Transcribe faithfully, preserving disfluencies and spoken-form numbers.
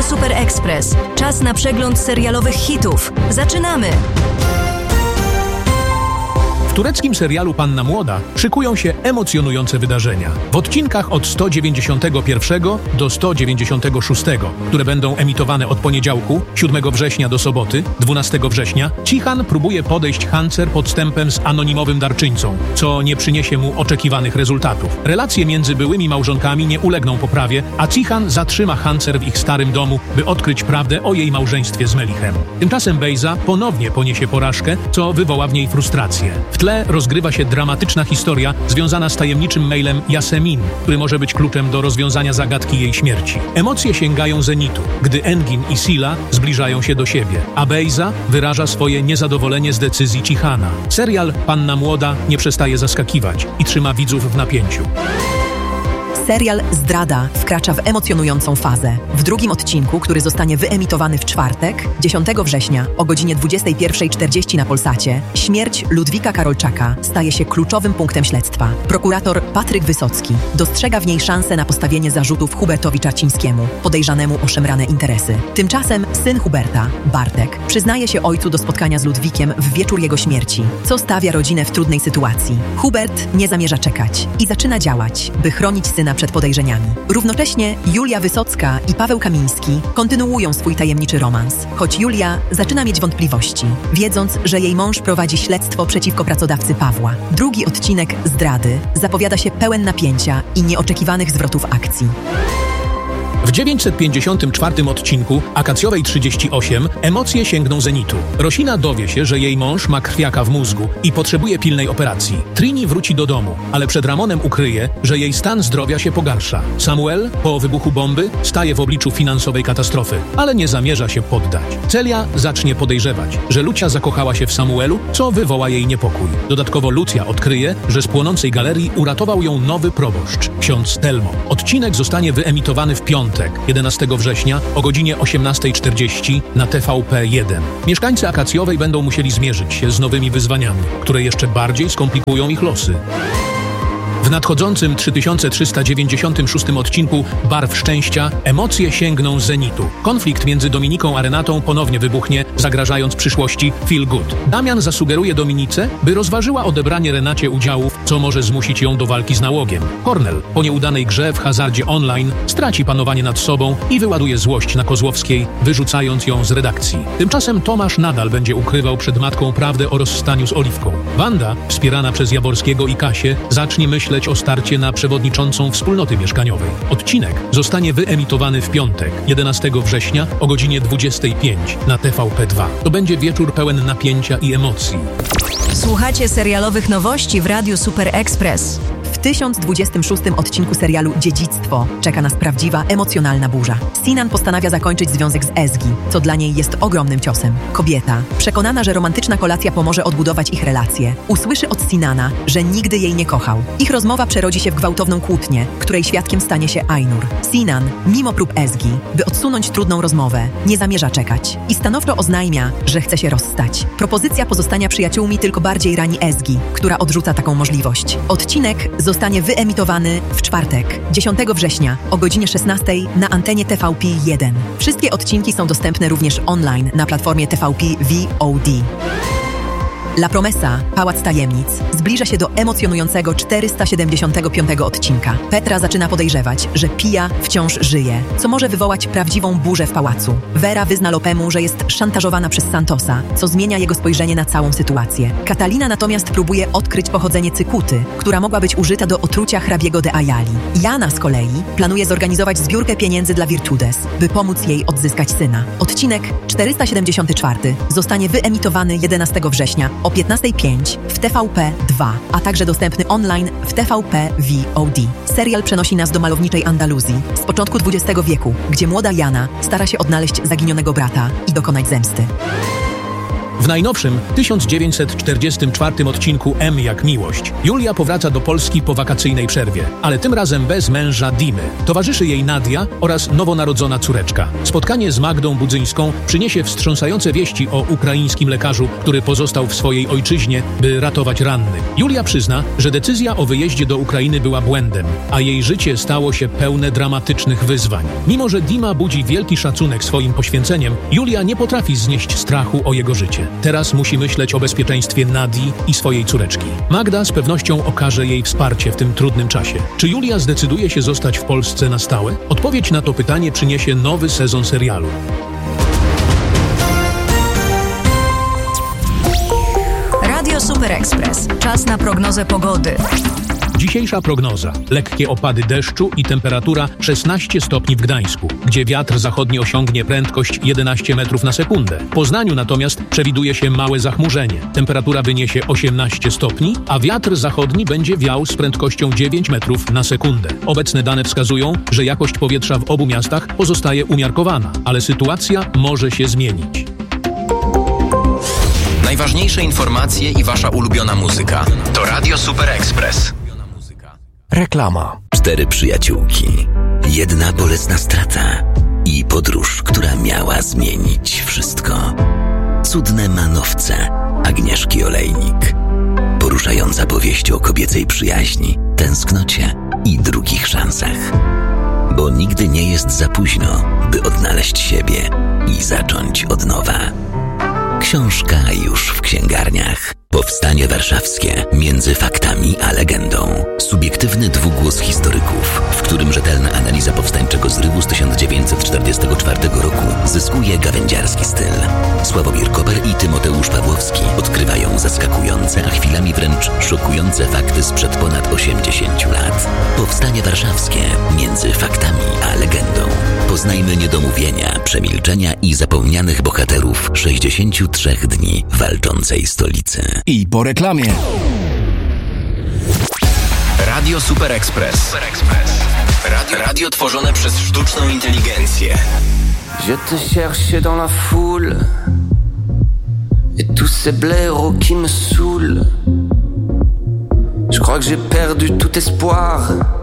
Super Express. Czas na przegląd serialowych hitów. Zaczynamy! W tureckim serialu Panna Młoda szykują się emocjonujące wydarzenia. W odcinkach od sto dziewięćdziesiątego pierwszego do sto dziewięćdziesiątego szóstego, które będą emitowane od poniedziałku, siódmego września do soboty, dwunastego września, Cihan próbuje podejść Hancer podstępem z anonimowym darczyńcą, co nie przyniesie mu oczekiwanych rezultatów. Relacje między byłymi małżonkami nie ulegną poprawie, a Cihan zatrzyma Hancer w ich starym domu, by odkryć prawdę o jej małżeństwie z Melichem. Tymczasem Bejza ponownie poniesie porażkę, co wywoła w niej frustrację. W tle rozgrywa się dramatyczna historia związana z tajemniczym mailem Yasemin, który może być kluczem do rozwiązania zagadki jej śmierci. Emocje sięgają zenitu, gdy Engin i Sila zbliżają się do siebie, a Bejza wyraża swoje niezadowolenie z decyzji Cihana. Serial Panna Młoda nie przestaje zaskakiwać i trzyma widzów w napięciu. Serial Zdrada wkracza w emocjonującą fazę. W drugim odcinku, który zostanie wyemitowany w czwartek, dziesiątego września o godzinie dwudziestej pierwszej czterdzieści na Polsacie, śmierć Ludwika Karolczaka staje się kluczowym punktem śledztwa. Prokurator Patryk Wysocki dostrzega w niej szansę na postawienie zarzutów Hubertowi Czarcińskiemu, podejrzanemu o szemrane interesy. Tymczasem syn Huberta, Bartek, przyznaje się ojcu do spotkania z Ludwikiem w wieczór jego śmierci, co stawia rodzinę w trudnej sytuacji. Hubert nie zamierza czekać i zaczyna działać, by chronić syna przed podejrzeniami. Równocześnie Julia Wysocka i Paweł Kamiński kontynuują swój tajemniczy romans, choć Julia zaczyna mieć wątpliwości, wiedząc, że jej mąż prowadzi śledztwo przeciwko pracodawcy Pawła. Drugi odcinek Zdrady zapowiada się pełen napięcia i nieoczekiwanych zwrotów akcji. W dziewięćset pięćdziesiątym czwartym odcinku Akacjowej trzydzieści osiem emocje sięgną zenitu. Rosina dowie się, że jej mąż ma krwiaka w mózgu i potrzebuje pilnej operacji. Trini wróci do domu, ale przed Ramonem ukryje, że jej stan zdrowia się pogarsza. Samuel po wybuchu bomby staje w obliczu finansowej katastrofy, ale nie zamierza się poddać. Celia zacznie podejrzewać, że Lucia zakochała się w Samuelu, co wywoła jej niepokój. Dodatkowo Lucja odkryje, że z płonącej galerii uratował ją nowy proboszcz, ksiądz Telmo. Odcinek zostanie wyemitowany w piątek, jedenastego września o godzinie osiemnastej czterdzieści na T V P jeden. Mieszkańcy Akacjowej będą musieli zmierzyć się z nowymi wyzwaniami, które jeszcze bardziej skomplikują ich losy. W nadchodzącym trzy tysiące trzysta dziewięćdziesiątym szóstym odcinku Barw Szczęścia emocje sięgną zenitu. Konflikt między Dominiką a Renatą ponownie wybuchnie, zagrażając przyszłości Feel Good. Damian zasugeruje Dominice, by rozważyła odebranie Renacie udziałów, co może zmusić ją do walki z nałogiem. Kornel po nieudanej grze w hazardzie online straci panowanie nad sobą i wyładuje złość na Kozłowskiej, wyrzucając ją z redakcji. Tymczasem Tomasz nadal będzie ukrywał przed matką prawdę o rozstaniu z Oliwką. Wanda, wspierana przez Jaworskiego i Kasię, zacznie myśleć o starcie na przewodniczącą wspólnoty mieszkaniowej. Odcinek zostanie wyemitowany w piątek, jedenastego września o godzinie dwudziestej piątej na T V P dwa. To będzie wieczór pełen napięcia i emocji. Słuchacie serialowych nowości w Radiu Super Express. W tysiąc dwudziestym szóstym odcinku serialu Dziedzictwo czeka nas prawdziwa, emocjonalna burza. Sinan postanawia zakończyć związek z Ezgi, co dla niej jest ogromnym ciosem. Kobieta, przekonana, że romantyczna kolacja pomoże odbudować ich relacje, usłyszy od Sinana, że nigdy jej nie kochał. Ich rozmowa przerodzi się w gwałtowną kłótnię, której świadkiem stanie się Ainur. Sinan, mimo prób Ezgi, by odsunąć trudną rozmowę, nie zamierza czekać i stanowczo oznajmia, że chce się rozstać. Propozycja pozostania przyjaciółmi tylko bardziej rani Ezgi, która odrzuca taką możliwość. Odcinek zostanie wyemitowany w czwartek, dziesiątego września o godzinie szesnastej na antenie T V P jeden. Wszystkie odcinki są dostępne również online na platformie T V P V O D. La Promesa, Pałac Tajemnic, zbliża się do emocjonującego czterysta siedemdziesiątego piątego odcinka. Petra zaczyna podejrzewać, że Pia wciąż żyje, co może wywołać prawdziwą burzę w pałacu. Vera wyzna Lopemu, że jest szantażowana przez Santosa, co zmienia jego spojrzenie na całą sytuację. Katalina natomiast próbuje odkryć pochodzenie cykuty, która mogła być użyta do otrucia hrabiego de Ayali. Jana z kolei planuje zorganizować zbiórkę pieniędzy dla Virtudes, by pomóc jej odzyskać syna. Odcinek czterysta siedemdziesiąty czwarty zostanie wyemitowany jedenastego września o piętnastej pięć w T V P dwa, a także dostępny online w T V P V O D. Serial przenosi nas do malowniczej Andaluzji z początku dwudziestego wieku, gdzie młoda Jana stara się odnaleźć zaginionego brata i dokonać zemsty. W najnowszym tysiąc dziewięćset czterdziestym czwartym odcinku M jak miłość Julia powraca do Polski po wakacyjnej przerwie, ale tym razem bez męża Dimy. Towarzyszy jej Nadia oraz nowonarodzona córeczka. Spotkanie z Magdą Budzyńską przyniesie wstrząsające wieści o ukraińskim lekarzu, który pozostał w swojej ojczyźnie, by ratować rannych. Julia przyzna, że decyzja o wyjeździe do Ukrainy była błędem, a jej życie stało się pełne dramatycznych wyzwań. Mimo że Dima budzi wielki szacunek swoim poświęceniem, Julia nie potrafi znieść strachu o jego życie. Teraz musi myśleć o bezpieczeństwie Nadii i swojej córeczki. Magda z pewnością okaże jej wsparcie w tym trudnym czasie. Czy Julia zdecyduje się zostać w Polsce na stałe? Odpowiedź na to pytanie przyniesie nowy sezon serialu. Radio Super Express. Czas na prognozę pogody. Dzisiejsza prognoza. Lekkie opady deszczu i temperatura szesnaście stopni w Gdańsku, gdzie wiatr zachodni osiągnie prędkość jedenaście metrów na sekundę. W Poznaniu natomiast przewiduje się małe zachmurzenie. Temperatura wyniesie osiemnaście stopni, a wiatr zachodni będzie wiał z prędkością dziewięć metrów na sekundę. Obecne dane wskazują, że jakość powietrza w obu miastach pozostaje umiarkowana, ale sytuacja może się zmienić. Najważniejsze informacje i wasza ulubiona muzyka to Radio Super Express. Reklama. Cztery przyjaciółki, jedna bolesna strata i podróż, która miała zmienić wszystko. Cudne manowce Agnieszki Olejnik. Poruszająca powieść o kobiecej przyjaźni, tęsknocie i drugich szansach. Bo nigdy nie jest za późno, by odnaleźć siebie i zacząć od nowa. Książka już w księgarniach. Powstanie warszawskie między faktami a legendą. Subiektywny dwugłos historyków, w którym rzetelna analiza powstańczego zrywu z tysiąc dziewięćset czterdziestego czwartego roku zyskuje gawędziarski styl. Sławomir Koper i Tymoteusz Pawłowski odkrywają zaskakujące, a chwilami wręcz szokujące fakty sprzed ponad osiemdziesięciu lat. Powstanie warszawskie między faktami a legendą. Poznajmy niedomówienia, przemilczenia i zapomnianych bohaterów sześćdziesięciu trzech dni walczącej stolicy. I po reklamie. Radio Super Express. Super Express. Radio, radio tworzone przez sztuczną inteligencję. Je te cherchais dans la foule et tous ces blaireaux qui me saoulent. Je crois que j'ai perdu tout espoir.